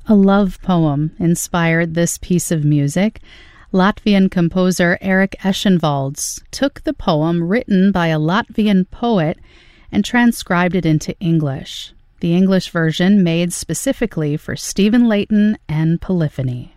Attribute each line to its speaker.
Speaker 1: A love poem inspired this piece of music. Latvian composer Erik Eschenwalds took the poem written by a Latvian poet and transcribed it into English. The English version made specifically for Stephen Layton and Polyphony.